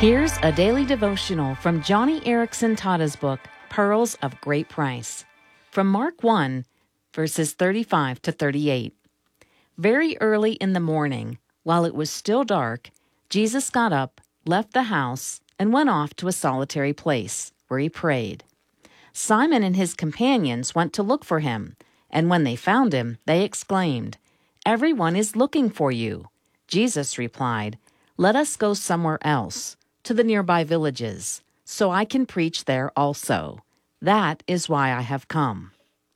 Here's a daily devotional from Johnny Erickson Tada's book, Pearls of Great Price, from Mark 1, verses 35 to 38. Very early in the morning, while it was still dark, Jesus got up, left the house, and went off to a solitary place, where he prayed. Simon and his companions went to look for him, and when they found him, they exclaimed, "Everyone is looking for you." Jesus replied, "Let us go somewhere else, to the nearby villages, so I can preach there also. That is why I have come."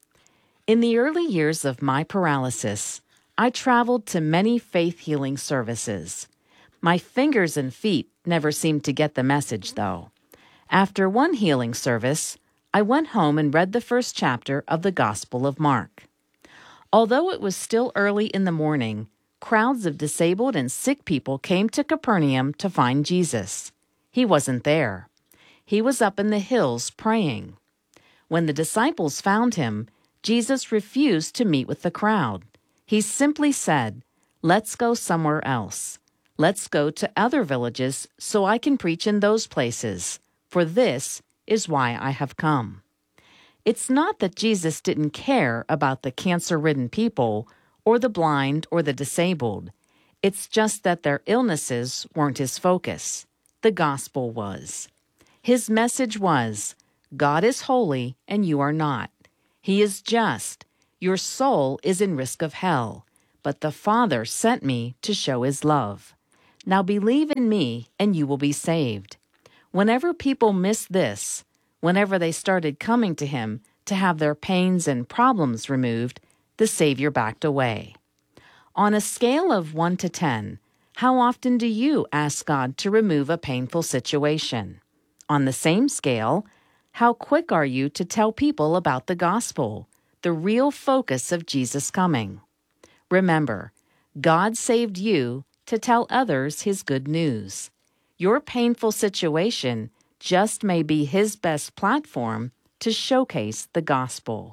In the early years of my paralysis, I traveled to many faith-healing services. My fingers and feet never seemed to get the message, though. After one healing service, I went home and read the first chapter of the Gospel of Mark. Although it was still early in the morning, crowds of disabled and sick people came to Capernaum to find Jesus. He wasn't there. He was up in the hills praying. When the disciples found him, Jesus refused to meet with the crowd. He simply said, "Let's go somewhere else. Let's go to other villages so I can preach in those places, for this is why I have come." It's not that Jesus didn't care about the cancer-ridden people or the blind or the disabled. It's just that their illnesses weren't his focus. The gospel was. His message was, God is holy and you are not. He is just. Your soul is in risk of hell, but the Father sent me to show his love. Now believe in me and you will be saved. Whenever people missed this, whenever they started coming to him to have their pains and problems removed, the Savior backed away. On a scale of 1 to 10, how often do you ask God to remove a painful situation? On the same scale, how quick are you to tell people about the gospel, the real focus of Jesus' coming? Remember, God saved you to tell others his good news. Your painful situation just may be his best platform to showcase the gospel.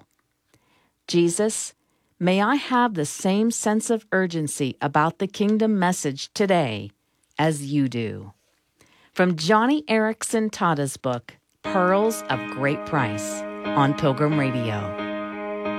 Jesus, may I have the same sense of urgency about the kingdom message today as you do. From Johnny Erickson Tada's book, Pearls of Great Price, on Pilgrim Radio.